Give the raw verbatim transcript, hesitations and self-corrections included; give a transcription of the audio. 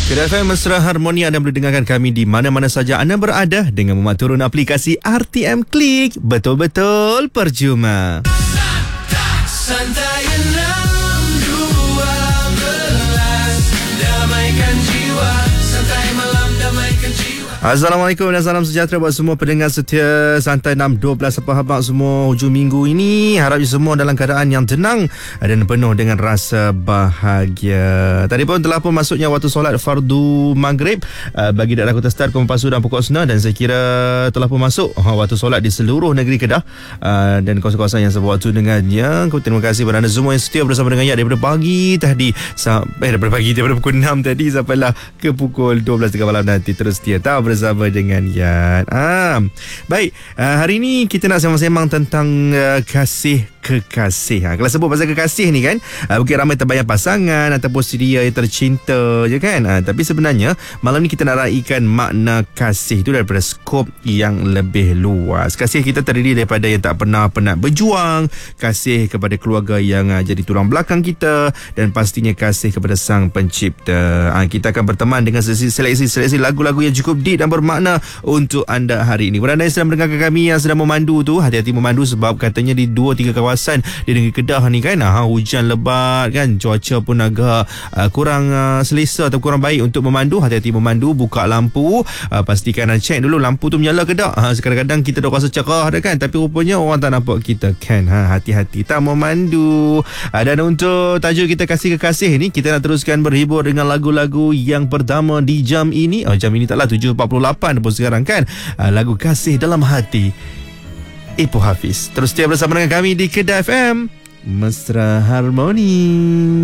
Kedah F M Mesra Harmoni, anda boleh dengarkan kami di mana-mana saja anda berada dengan memak turun aplikasi R T M Klik. Betul-betul percuma. Santai enam dua belas, damaikan jiwa. Santai malam, damaikan jiwa. Assalamualaikum dan salam sejahtera buat semua pendengar setia Santai enam dua belas. Apa khabar semua hujung minggu ini? Harap semua dalam keadaan yang tenang dan penuh dengan rasa bahagia. Tadi pun telah pun masuknya waktu solat fardu maghrib uh, bagi daerah Kota Star, Kuala Pasu dan Pokok Sena, dan saya kira telah pun masuk uh, waktu solat di seluruh negeri Kedah uh, dan kawasan-kawasan yang sewaktu dengannya. Terima kasih kepada anda semua yang setia bersama dengan Ya daripada pagi tadi sampai eh, daripada pagi daripada pukul enam tadi sampailah ke pukul dua belas tiga puluh malam nanti. Terus setia tahu bersama dengan Yan. Ah, baik, uh, hari ini kita nak sembang-sembang tentang uh, kasih kekasih. Ha, kalau sebut pasal kekasih ni kan, uh, mungkin ramai terbayang pasangan ataupun sedia yang tercinta je kan. Uh, tapi sebenarnya malam ni kita nak raikan makna kasih tu daripada skop yang lebih luas. Kasih kita terdiri daripada yang tak pernah penat berjuang, kasih kepada keluarga yang uh, jadi tulang belakang kita, dan pastinya kasih kepada Sang Pencipta. Uh, kita akan berteman dengan seleksi-seleksi lagu-lagu yang cukup deep dan bermakna untuk anda hari ini. Buat anda yang sedang mendengarkan kami yang sedang memandu tu, hati-hati memandu sebab katanya di dua tiga kawasan di negeri Kedah ni kan, ha, hujan lebat kan, cuaca pun agak uh, kurang uh, selesa atau kurang baik untuk memandu. Hati-hati memandu, buka lampu, uh, pastikan anda cek dulu lampu tu menyala ke tak. Ha, kadang-kadang kita dah rasa cerah dah kan, tapi rupanya orang tak nampak kita kan. Ha, hati-hati tak memandu. Uh, dan untuk tajuk kita kasih kekasih ni, kita nak teruskan berhibur dengan lagu-lagu yang pertama di jam ini. Oh, jam ini taklah tujuh empat puluh lapan pun sekarang kan. Uh, lagu Kasih Dalam Hati, Ipoh Hafiz. Terus setia bersama dengan kami di Kedah F M Mesra Harmoni.